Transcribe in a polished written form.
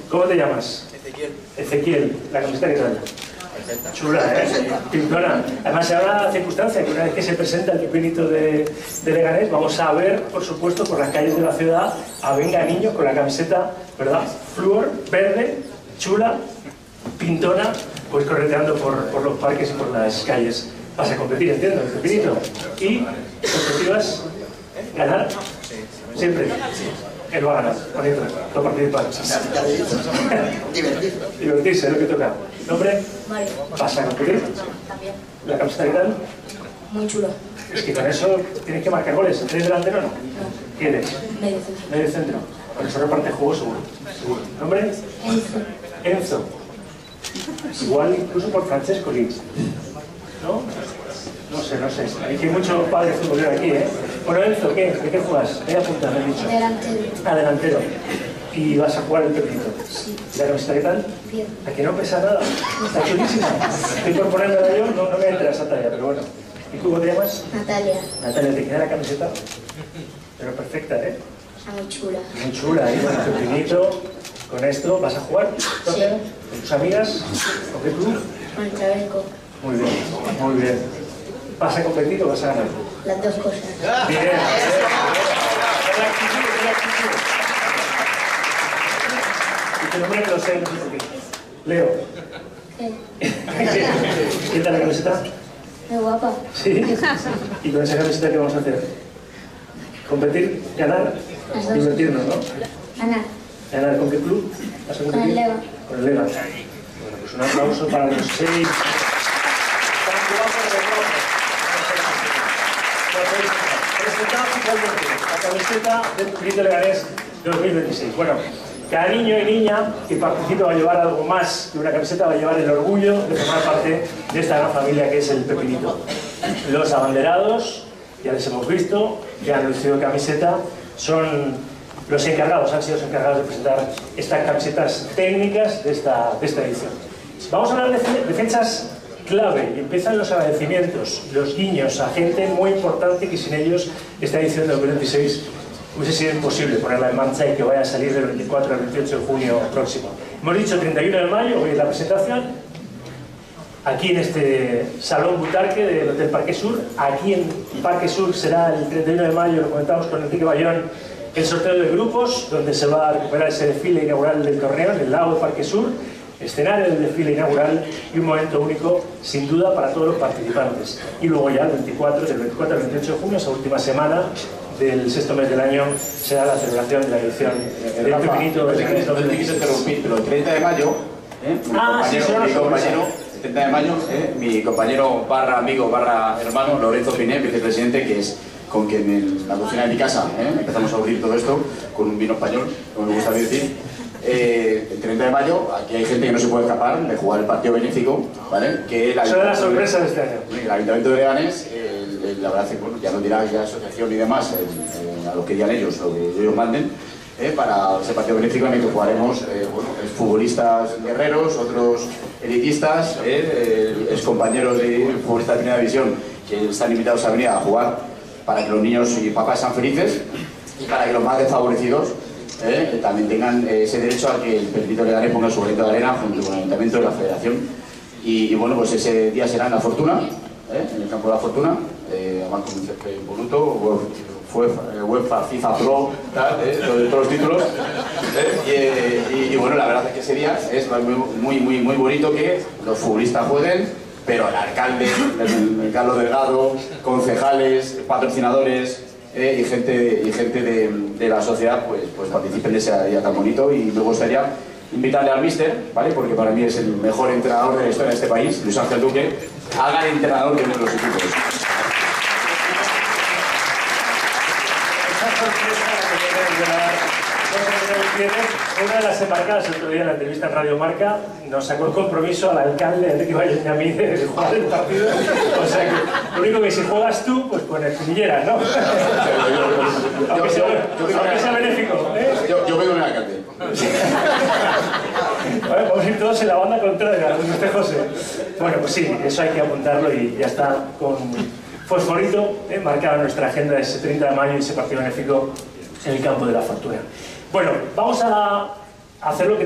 ¿Cómo te llamas? Ezequiel. Ezequiel, la camiseta que tal. Perfecta. Chula, pintona. Además, se da la circunstancia que una vez que se presenta el pepinito de Leganés, vamos a ver, por supuesto, por las calles de la ciudad a Venga Niño con la camiseta, ¿verdad? Fluor, verde, chula, pintona, pues correteando por los parques y por las calles. Vas a competir, entiendo, el pepinito. Y objetivas, ganar, siempre. Él va a ganar, bonito, no participar. Divertirse, es lo que toca. ¿Nombre? Mario. ¿Vas a competir? También. ¿La camiseta qué tal? Muy chulo. Es que con eso tienes que marcar goles. ¿Tienes delantero o no? No. ¿Quién es? Medio centro. Medio centro. Con eso reparte juego seguro. Seguro. ¿Nombre? Enzo. Enzo. Igual incluso por Francesco Lins. ¿No? No sé, no sé. Hay que muchos padres futboleros aquí, ¿eh? Bueno, Enzo, ¿qué? ¿De qué juegas? Voy a apuntar, me he dicho. Delantero. Ah, delantero. ¿Y vas a jugar el pepito? Sí. ¿La camiseta qué tal? Bien. Aquí no pesa nada. Está chulísima. Estoy por ponérmela yo, no me entra esa talla, pero bueno. ¿Y tú cómo te llamas? Natalia. Natalia, ¿te queda la camiseta? Pero perfecta, ¿eh? Está muy chula. Muy chula, ¿eh? Con el pepinito. Con esto, ¿vas a jugar? Sí. ¿Con tus amigas? ¿Con qué club? Con el Trabeco. Muy bien, muy bien. ¿Vas a competir o vas a ganar? Las dos cosas. Bien, bien. Con la actitud, con la actitud. Y tu nombre que lo sé, no sé por qué. Leo. ¿Qué tal la camiseta? Muy guapa. Sí. ¿Y con esa camiseta qué vamos a hacer? ¿Competir? ¿Ganar? Las dos. Divertirnos, ¿no? Ganar. ¿Ganar con qué club? ¿Vas a competir? Con el Lega. Con el Lega. Bueno, pues un aplauso para los 6. Tan guapos de rojo. Presentado oficialmente la camiseta del Pepinito Leganés 2026. Bueno, cada niño y niña que participe va a llevar algo más que una camiseta, va a llevar el orgullo de formar parte de esta gran familia que es el Pepinito. Los abanderados, ya les hemos visto, que han lucido camiseta, son los encargados, han sido los encargados de presentar estas camisetas técnicas de esta edición. Vamos a hablar de fechas clave y empiezan los agradecimientos, los guiños a gente muy importante que sin ellos esta edición de 2026 hubiese sido imposible ponerla en marcha y que vaya a salir del 24 al 28 de junio próximo. Hemos dicho 31 de mayo, hoy es la presentación, aquí en este Salón Butarque del Hotel Parque Sur. Aquí en Parque Sur será el 31 de mayo, lo comentamos con Enrique Bayón, el sorteo de grupos, donde se va a recuperar ese desfile inaugural del torneo en el lago de Parque Sur, escenario del desfile inaugural y un momento único, sin duda, para todos los participantes. Y luego ya del 24 al 28 de junio, esa última semana del sexto mes del año, será la celebración de la edición del Pepinito. No te quiso interrumpir, pero el 30 de mayo, el 30 de mayo, mi compañero barra amigo barra hermano Lorenzo Piné, vicepresidente, que es con quien en la cocina de mi casa empezamos a abrir todo esto con un vino español, como me gusta decir. El 30 de mayo, aquí hay gente que no se puede escapar de jugar el partido benéfico, ¿vale? Que Son las sorpresas de este año. El Ayuntamiento de Leganés, la verdad es que, bueno, ya no dirá ya asociación y demás, a lo que digan ellos, lo que ellos manden, para ese partido benéfico en el que jugaremos futbolistas guerreros, otros elitistas, excompañeros de futbolistas de primera división que están invitados a venir a jugar para que los niños y papás sean felices y para que los más desfavorecidos también tengan ese derecho a que el Pepinito Leganés ponga su granito de arena junto con el Ayuntamiento y la Federación. Y bueno, pues ese día será en La Fortuna, en el campo de La Fortuna, además con un césped impoluto, UEFA, FIFA Pro, todos los títulos. Y bueno, la verdad es que ese día es muy bonito que los futbolistas jueguen, pero el alcalde, el Carlos Delgado, concejales, patrocinadores, y gente de la sociedad pues participen de ese día tan bonito. Y me gustaría invitarle al míster, ¿vale? Porque para mí es el mejor entrenador de la historia de este país, Luis Ángel Duque, haga el entrenador de nuestros equipos. Una de las embarcadas el otro día en la entrevista en Radio Marca nos sacó el compromiso al alcalde Enrique Bayón y a mí de jugar el partido. O sea que lo único que si juegas tú, pues con espinilleras, ¿no? Aunque sea benéfico. Yo vengo en el alcalde. Bueno, vamos a ir todos en la banda contraria, donde esté José. Bueno, pues sí, eso hay que apuntarlo y ya está con fosforito marcada nuestra agenda de ese 30 de mayo y ese partido benéfico en el campo de La Fortuna. Bueno, vamos a hacer lo que